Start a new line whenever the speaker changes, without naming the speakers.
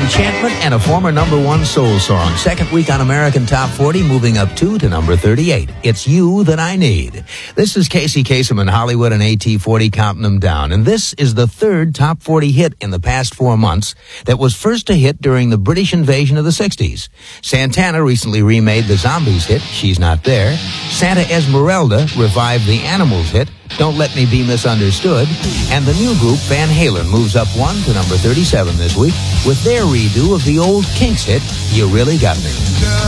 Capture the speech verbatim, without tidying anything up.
Enchantment and a former number one soul song. Second week on American Top forty, moving up two to number thirty-eight. It's You That I Need. This is Casey Kasem in Hollywood and A T forty counting them down. And this is the third Top forty hit in the past four months that was first a hit during the British invasion of the sixties. Santana recently remade the Zombies hit, She's Not There. Santa Esmeralda revived the Animals hit, Don't Let Me Be Misunderstood. And the new group Van Halen moves up one to number thirty-seven this week with their redo of the old Kinks hit, You Really Got Me.